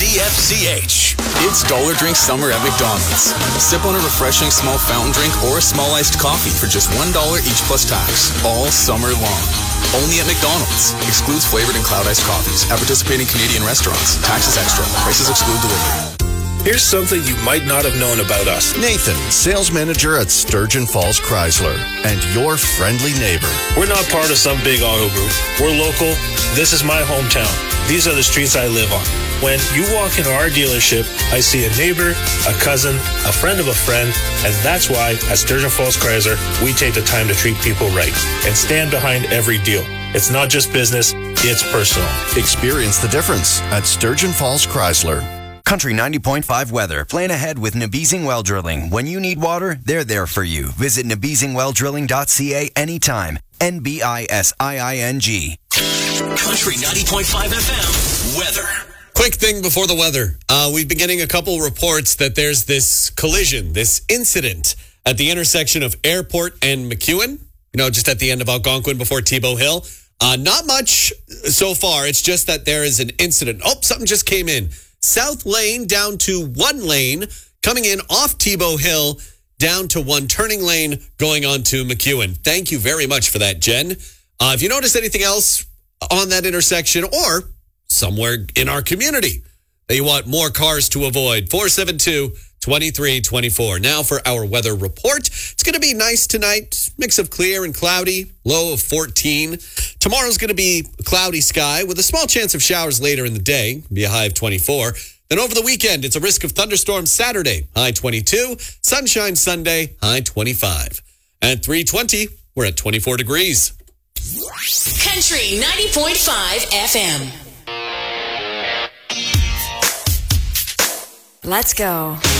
CFCH. It's Dollar Drink Summer at McDonald's. Sip on a refreshing small fountain drink or a small iced coffee for just $1 each plus tax, all summer long. Only at McDonald's. Excludes flavored and cloud iced coffees at participating Canadian restaurants. Taxes extra. Prices exclude delivery. Here's something you might not have known about us. Nathan, sales manager at Sturgeon Falls Chrysler, and your friendly neighbor. We're not part of some big auto group. We're local. This is my hometown. These are the streets I live on. When you walk into our dealership, I see a neighbor, a cousin, a friend of a friend, and that's why at Sturgeon Falls Chrysler, we take the time to treat people right and stand behind every deal. It's not just business, it's personal. Experience the difference at Sturgeon Falls Chrysler. Country 90.5 weather. Plan ahead with Nabizing Well Drilling. When you need water, they're there for you. Visit nabizingwelldrilling.ca anytime. NBISIING. Country 90.5 FM weather. Quick thing before the weather. We've been getting a couple reports that there's this collision, this incident at the intersection of Airport and McEwen. Just at the end of Algonquin before Tebow Hill. Not much so far. It's just that there is an incident. Oh, something just came in. South lane down to one lane, coming in off Tebow Hill, down to one turning lane, going on to McEwen. Thank you very much for that, Jen. If you notice anything else on that intersection or somewhere in our community that you want more cars to avoid, 472-2324. Now for our weather report. It's going to be nice tonight. Mix of clear and cloudy, low of 14. Tomorrow's going to be cloudy sky with a small chance of showers later in the day. Be a high of 24. Then over the weekend, it's a risk of thunderstorms Saturday, high 22. Sunshine Sunday, high 25. At 3:20, we're at 24 degrees. Country 90.5 FM. Let's go.